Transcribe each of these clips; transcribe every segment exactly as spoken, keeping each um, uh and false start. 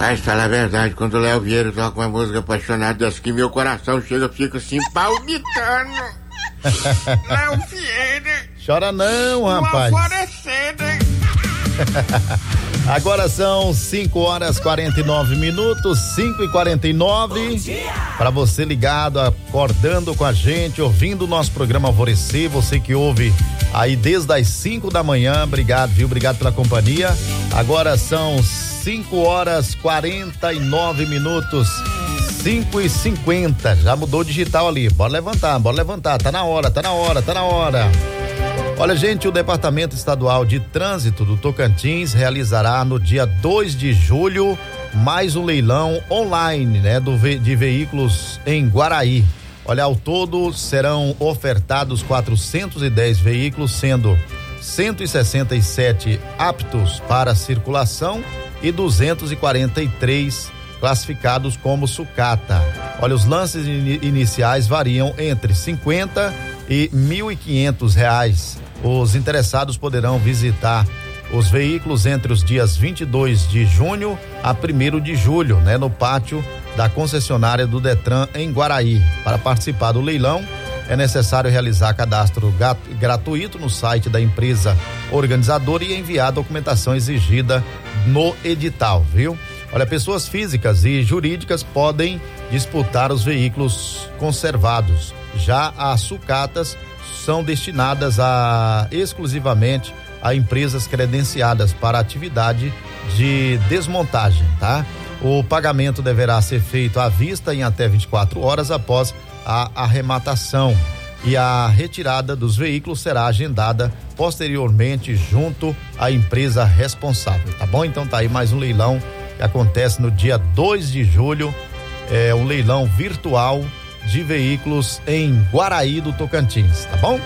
Rapaz, fala a verdade, quando o Léo Vieira toca uma música apaixonada dessa que meu coração chega, fica assim, palmitando. Léo Vieira. Chora não, rapaz. Agora são cinco horas e quarenta e nove minutos, cinco e quarenta e nove. Para você ligado, acordando com a gente, ouvindo o nosso programa Alvorecer, você que ouve aí desde as cinco da manhã, obrigado, viu? Obrigado pela companhia. Agora são cinco horas e quarenta e nove minutos, cinco e cinquenta. Já mudou o digital ali. Bora levantar, bora levantar. Tá na hora, tá na hora, tá na hora. Olha, gente, o Departamento Estadual de Trânsito do Tocantins realizará no dia dois de julho mais um leilão online, né, do, de veículos em Guaraí. Olha, ao todo serão ofertados quatrocentos e dez veículos, sendo cento e sessenta e sete aptos para circulação e duzentos e quarenta e três classificados como sucata. Olha, os lances in- iniciais variam entre cinquenta e mil e quinhentos reais. Os interessados poderão visitar os veículos entre os dias vinte e dois de junho a primeiro de julho, né, no pátio da concessionária do Detran em Guaraí. Para participar do leilão, é necessário realizar cadastro gat- gratuito no site da empresa organizadora e enviar a documentação exigida no edital, viu? Olha, pessoas físicas e jurídicas podem disputar os veículos conservados. Já as sucatas são destinadas a exclusivamente a empresas credenciadas para atividade de desmontagem, tá? O pagamento deverá ser feito à vista em até vinte e quatro horas após a arrematação e a retirada dos veículos será agendada posteriormente junto à empresa responsável, tá bom? Então tá aí mais um leilão que acontece no dia dois de julho, é um leilão virtual de veículos em Guaraí do Tocantins, tá bom?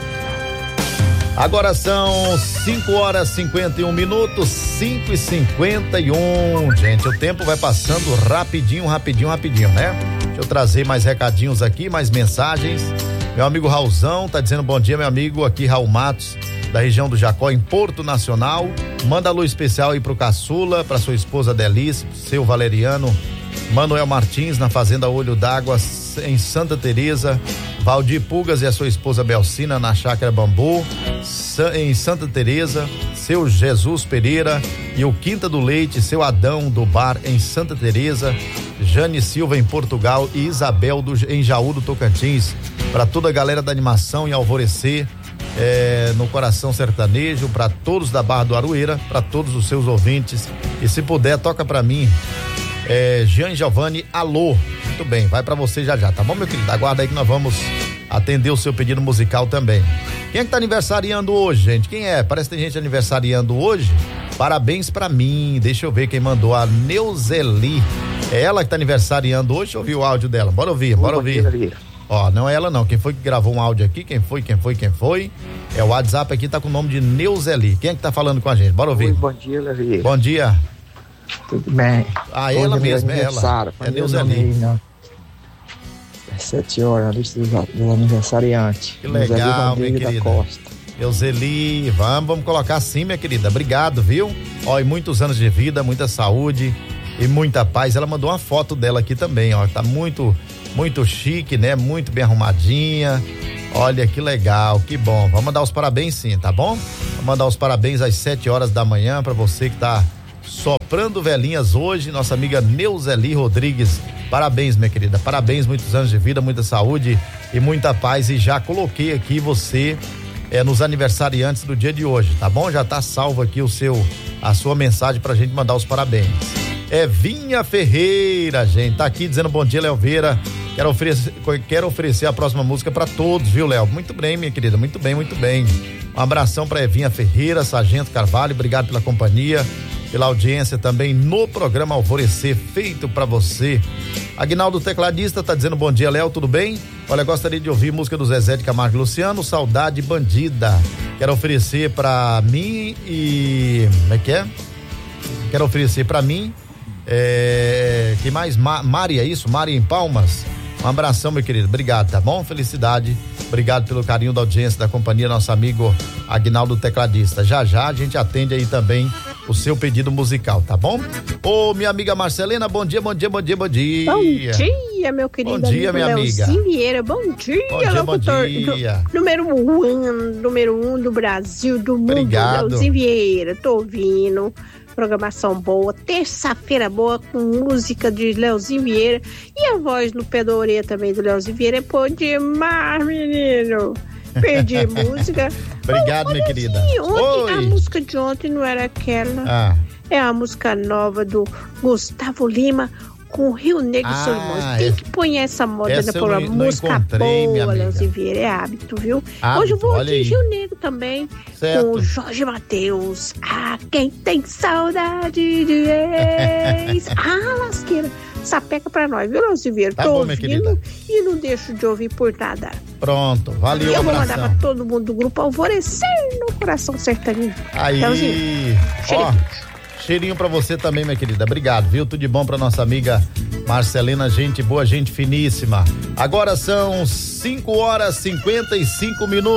Agora são cinco horas e cinquenta e um minutos, cinco e cinquenta e um. Gente, o tempo vai passando rapidinho, rapidinho, rapidinho, né? Deixa eu trazer mais recadinhos aqui, mais mensagens. Meu amigo Raulzão tá dizendo bom dia, meu amigo aqui, Raul Matos, da região do Jacó, em Porto Nacional. Manda alô especial aí pro Caçula, pra sua esposa Delice, seu Valeriano, Manuel Martins, na Fazenda Olho d'Água, em Santa Teresa, Valdir Pugas e a sua esposa Belcina, na Chácara Bambu, em Santa Teresa, seu Jesus Pereira e o Quinta do Leite, seu Adão do Bar, em Santa Teresa, Jane Silva, em Portugal, e Isabel do, em Jaú do Tocantins. Para toda a galera da animação em Alvorecer, é, no Coração Sertanejo, para todos da Barra do Aroeira, para todos os seus ouvintes, e se puder, toca para mim, é, Jean Giovanni, alô. Muito bem, vai pra você já já, tá bom, meu querido? Aguarda aí que nós vamos atender o seu pedido musical também. Quem é que tá aniversariando hoje, gente? Quem é? Parece que tem gente aniversariando hoje. Parabéns pra mim, deixa eu ver quem mandou, a Neuzeli. É ela que tá aniversariando hoje? Deixa eu ouvir o áudio dela, bora ouvir, bora ouvir. Ó, não é ela não, quem foi que gravou um áudio aqui, quem foi, quem foi, quem foi? É o WhatsApp aqui, tá com o nome de Neuzeli. Quem é que tá falando com a gente? Bora ouvir. Oi, bom dia, Levi. Bom dia. Tudo bem? Ah, hoje ela é mesma, é ela. É Neuzeli. É sete horas, a lista dos, dos aniversariantes. Que legal, minha querida. Neuzeli, vamos, vamos colocar assim, minha querida. Obrigado, viu? Ó, e muitos anos de vida, muita saúde e muita paz. Ela mandou uma foto dela aqui também, ó. Tá muito, muito chique, né? Muito bem arrumadinha. Olha que legal, que bom. Vamos mandar os parabéns sim, tá bom? Vamos mandar os parabéns às sete horas da manhã pra você que tá soprando velhinhas hoje, nossa amiga Neuzeli Rodrigues. Parabéns, minha querida, parabéns, muitos anos de vida, muita saúde e muita paz, e já coloquei aqui você é, nos aniversariantes do dia de hoje, tá bom? Já tá salvo aqui o seu, a sua mensagem pra gente mandar os parabéns. É Vinha Ferreira, gente, tá aqui dizendo bom dia, Léo Vieira, quero oferecer, quero oferecer a próxima música pra todos, viu, Léo? Muito bem, minha querida, muito bem, muito bem. Um abração pra Evinha Ferreira, Sargento Carvalho, obrigado pela companhia, pela audiência também no programa Alvorecer, feito pra você. Aguinaldo Tecladista tá dizendo bom dia, Léo, tudo bem? Olha, gostaria de ouvir música do Zezé de Camargo e Luciano, Saudade Bandida. Quero oferecer pra mim e... como é que é? Quero oferecer pra mim, é... que mais? Ma... Mari, é isso? Mari em Palmas? Um abração, meu querido, obrigado, tá bom? Felicidade, obrigado pelo carinho da audiência, da companhia, nosso amigo Aguinaldo Tecladista. Já já a gente atende aí também o seu pedido musical, tá bom? Ô, minha amiga Marcelina, bom dia, bom dia, bom dia, bom dia. Bom dia, meu querido bom dia, minha amiga. Vieira, bom dia, bom dia, locutor. Bom dia. Do, número um, número um do Brasil, do mundo, Obrigado. Leozinho Vieira, tô ouvindo. Programação boa, terça-feira boa com música de Leozinho Vieira e a voz no pé da orelha também do Leozinho Vieira é pô demais, menino. Perdi música. Obrigado, oh, minha querida. Ontem, a música de ontem não era aquela. Ah. É a música nova do Gustavo Lima com Rio Negro ah, Solimões. Tem essa, que pôr essa moda no programa. Não música boa, Leozinho Vieira, é hábito, viu? Hábito, hoje eu vou de Rio Negro também, certo. com o Jorge Mateus. Ah, quem tem saudade de ex. ah, lasqueira. Sapeca pra nós, viu, Leozinho Vieira? Tá Tô bom, ouvindo e não deixo de ouvir por nada. Pronto, valeu, eu abração. vou mandar pra todo mundo do grupo Alvorecer no Coração Sertanejo. Aí, Leozinho, ó, cheirinho pra você também, minha querida. Obrigado, viu? Tudo de bom pra nossa amiga Marcelina, gente boa, gente finíssima. Agora são cinco horas e cinquenta e cinco minutos.